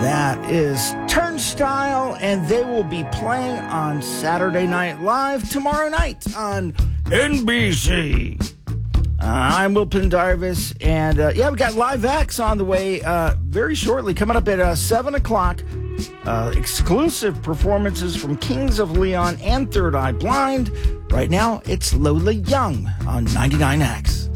That is Turnstile, and they will be playing on Saturday Night Live tomorrow night on NBC. I'm Will Pendarvis, and we got live acts on the way very shortly, coming up at 7 o'clock. Exclusive performances from Kings of Leon and Third Eye Blind. Right now, it's Lola Young on 99X.